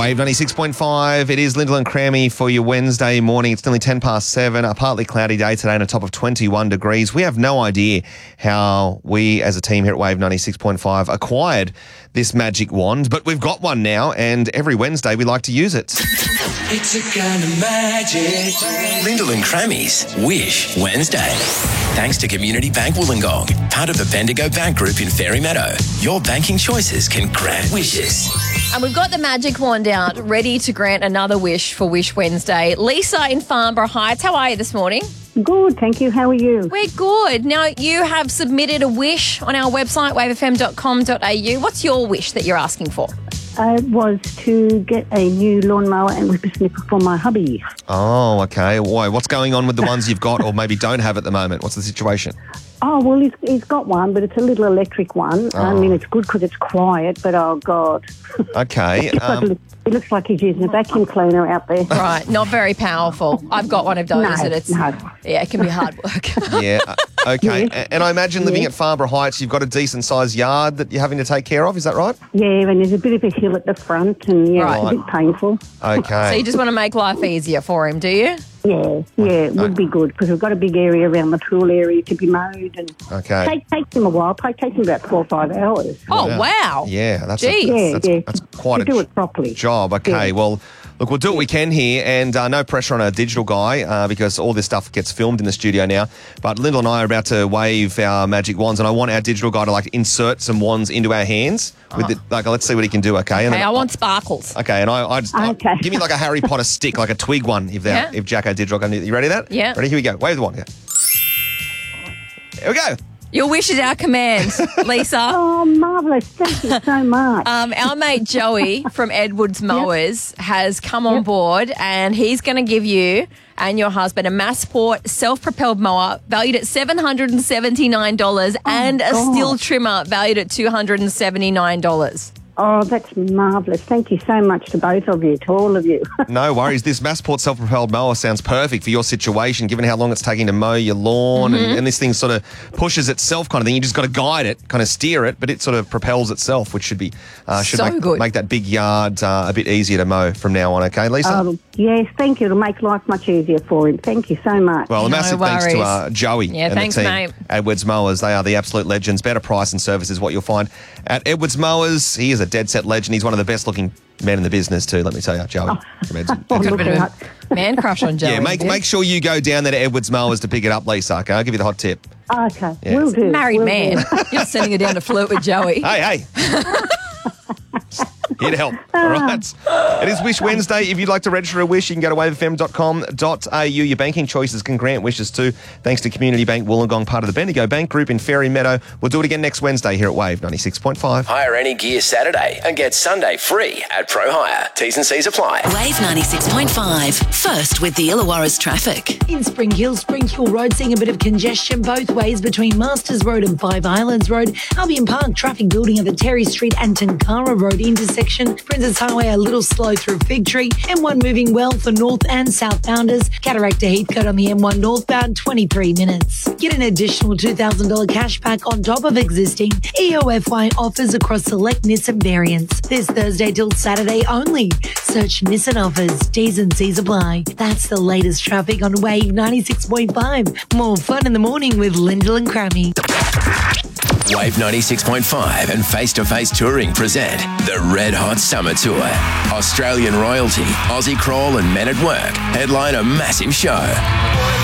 Wave 96.5. It is Lyndall and Crammy for your Wednesday morning. It's nearly 10 past 7. A partly cloudy day today and a top of 21 degrees. We have no idea how we as a team here at Wave 96.5 acquired this magic wand, but we've got one now, and every Wednesday we like to use it. It's a kind of magic. Lyndall and Crammy's Wish Wednesday. Thanks to Community Bank Wollongong, part of the Bendigo Bank Group in Fairy Meadow. Your banking choices can grant wishes. And we've got the magic wand out, ready to grant another wish for Wish Wednesday. Lisa in Farnborough Heights, how are you this morning? Good, thank you. How are you? We're good. Now, you have submitted a wish on our website, wavefm.com.au. What's your wish that you're asking for? It was to get a new lawnmower and whippersnipper for my hubby. Oh, okay. Why? What's going on with the ones you've got or maybe don't have at the moment? What's the situation? Oh, well, he's got one, but it's a little electric one. I mean, it's good because it's quiet, but oh, God. Okay. It looks like he's using a vacuum cleaner out there. Right, not very powerful. I've got one of those, No, and yeah, it can be hard work. Yeah. Okay. Yes. And I imagine living at Farnborough Heights, you've got a decent-sized yard that you're having to take care of. Is that right? Yeah, and there's a bit of a hill at the front, and Right. it's a bit painful. Okay. So you just want to make life easier for him, do you? Yeah, it would be good because we've got a big area around the pool area to be mowed, and Okay. takes him a while. Takes him about 4 or 5 hours. Oh, wow. Yeah, that's Jeez. that's quite to do it properly. job. Okay, Yeah. well, look, we'll do what we can here, and no pressure on a digital guy because all this stuff gets filmed in the studio now. But Lyndall and I are about to wave our magic wands, and I want our digital guy to insert some wands into our hands. With let's see what he can do. Okay. And Okay, then I want sparkles. Okay, and I just Okay. give me a Harry Potter stick, like a twig one, if Jacko Digital can do. You ready? That? Yeah. Ready? Here we go. Wave the wand. Yeah. Here we go. Your wish is our command, Lisa. Oh, marvellous. Thank you so much. Our mate Joey from Edwards Mowers has come on board, and he's going to give you and your husband a Massport self-propelled mower valued at $779 and a God. steel trimmer valued at $279. Oh, that's marvellous. Thank you so much to both of you, to all of you. No worries. This Massport self-propelled mower sounds perfect for your situation, given how long it's taking to mow your lawn, and this thing sort of pushes itself kind of thing. You just got to guide it, kind of steer it, but it sort of propels itself, which should be good. make that big yard a bit easier to mow from now on. Okay, Lisa? Yes, thank you. It'll make life much easier for him. Thank you so much. Well, a No massive thanks to Joey Yeah, and thanks, the team. mate. Edwards Mowers, they are the absolute legends. Better price and service is what you'll find at Edwards Mowers. He is a dead set legend. He's one of the best looking men in the business too, let me tell you, Joey. From Edwards. Oh, Got a look bit of out. a man crush on Joey. Yeah, make sure you go down there to Edwards Mowers to pick it up, Lisa. Okay, I'll give you the hot tip. Okay, Yeah. will do. Married will man. do. You're sending her down to flirt with Joey. Hey. Here to help. All right. It is Wish Wednesday. If you'd like to register a wish, you can go to wavefm.com.au. Your banking choices can grant wishes too. Thanks to Community Bank Wollongong, part of the Bendigo Bank Group in Fairy Meadow. We'll do it again next Wednesday here at Wave 96.5. Hire any gear Saturday and get Sunday free at Pro Hire. T's and C's apply. Wave 96.5. First with the Illawarra's traffic. In Spring Hill Road, seeing a bit of congestion both ways between Masters Road and Five Islands Road. Albion Park, traffic building at the Terry Street and Tankara Road intersection. Princess Highway a little slow through Fig Tree. M1 moving well for north and southbounders. Cataract to Heathcote on the M1 northbound, 23 minutes. Get an additional $2,000 cash back on top of existing EOFY offers across select Nissan variants. This Thursday till Saturday only. Search Nissan offers. T's and C's apply. That's the latest traffic on Wave 96.5. More fun in the morning with Lyndall and Crammy. Wave 96.5 and Face to Face Touring present the Red Hot Summer Tour. Australian royalty, Aussie Crawl and Men at Work headline a massive show.